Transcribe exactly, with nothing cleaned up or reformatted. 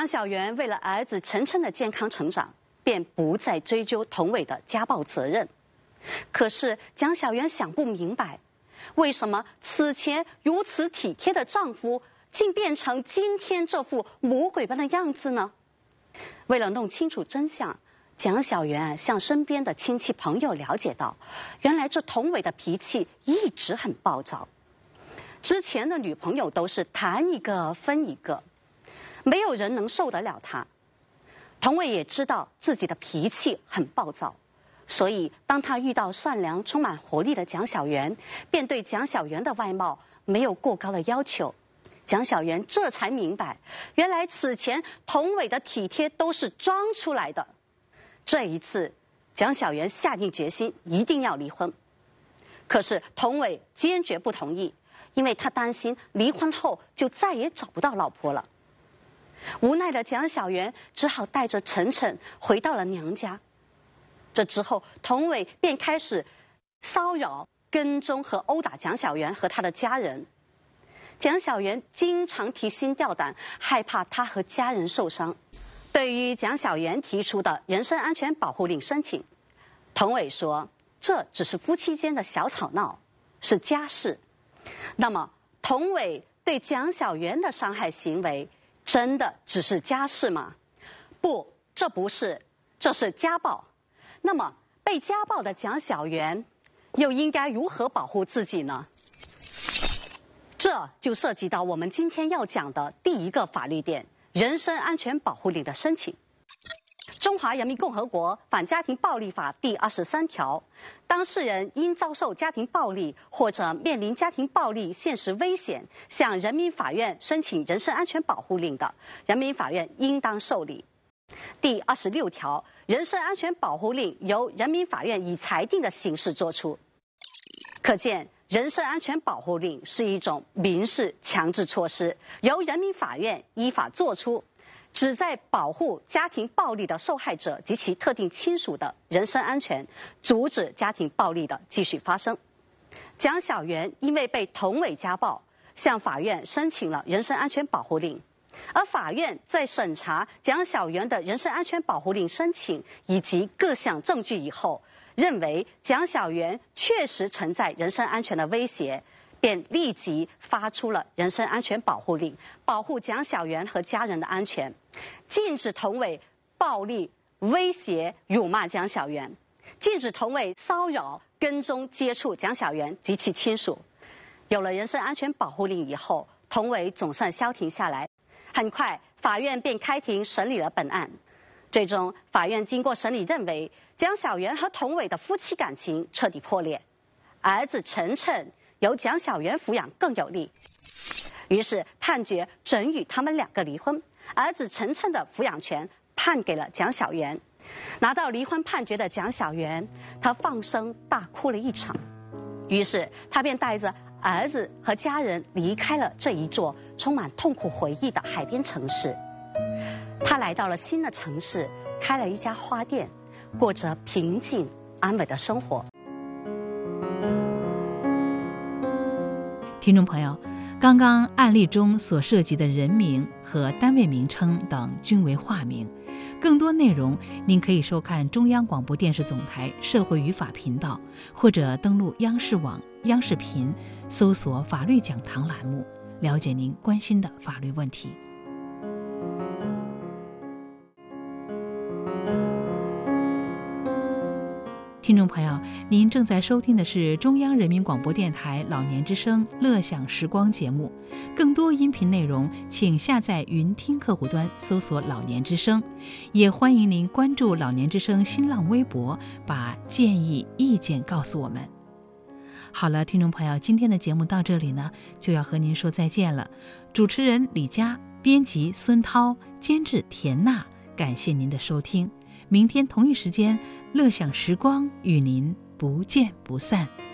蒋小元为了儿子晨晨的健康成长，便不再追究童伟的家暴责任。可是蒋小元想不明白，为什么此前如此体贴的丈夫，竟变成今天这副魔鬼般的样子呢？为了弄清楚真相，蒋小元向身边的亲戚朋友了解到，原来这童伟的脾气一直很暴躁，之前的女朋友都是谈一个分一个，没有人能受得了他。童伟也知道自己的脾气很暴躁，所以当他遇到善良充满活力的蒋小元，便对蒋小元的外貌没有过高的要求。蒋小元这才明白，原来此前童伟的体贴都是装出来的。这一次蒋小元下定决心一定要离婚，可是童伟坚决不同意，因为他担心离婚后就再也找不到老婆了。无奈的蒋小元只好带着晨晨回到了娘家。这之后，童伟便开始骚扰、跟踪和殴打蒋小元和他的家人。蒋小元经常提心吊胆，害怕他和家人受伤。对于蒋小元提出的人身安全保护令申请，童伟说这只是夫妻间的小吵闹，是家事。那么童伟对蒋小元的伤害行为真的只是家事吗？不，这不是，这是家暴。那么被家暴的蒋小元又应该如何保护自己呢？这就涉及到我们今天要讲的第一个法律点，人身安全保护令的申请。中华人民共和国反家庭暴力法第二十三条，当事人因遭受家庭暴力或者面临家庭暴力现实危险，向人民法院申请人身安全保护令的，人民法院应当受理。第二十六条，人身安全保护令由人民法院以裁定的形式作出。可见，人身安全保护令是一种民事强制措施，由人民法院依法作出，旨在保护家庭暴力的受害者及其特定亲属的人身安全，阻止家庭暴力的继续发生。蒋小元因为被童伟家暴，向法院申请了人身安全保护令，而法院在审查蒋小元的人身安全保护令申请以及各项证据以后，认为蒋小元确实存在人身安全的威胁，便立即发出了人身安全保护令，保护蒋小元和家人的安全，禁止童伟暴力、威胁、辱骂蒋小元，禁止童伟骚扰、跟踪、接触蒋小元及其亲属。有了人身安全保护令以后，童伟总算消停下来。很快，法院便开庭审理了本案。最终，法院经过审理认为，蒋小元和童伟的夫妻感情彻底破裂，儿子晨晨由蒋小元抚养更有利，于是判决准予他们两个离婚，儿子晨晨的抚养权判给了蒋小元。拿到离婚判决的蒋小元，他放声大哭了一场，于是他便带着儿子和家人离开了这一座充满痛苦回忆的海边城市。他来到了新的城市，开了一家花店，过着平静安稳的生活。 听众朋友，刚刚案例中所涉及的人名和单位名称等均为化名。更多内容您可以收看中央广播电视总台社会与法频道，或者登录央视网、央视频，搜索法律讲堂栏目，了解您关心的法律问题。听众朋友，您正在收听的是中央人民广播电台老年之声乐享时光节目。更多音频内容请下载云听客户端搜索老年之声，也欢迎您关注老年之声新浪微博，把建议意见告诉我们。好了，听众朋友，今天的节目到这里呢，就要和您说再见了。主持人李佳，编辑孙涛，监制田娜，感谢您的收听。明天同一时间，乐享时光与您不见不散。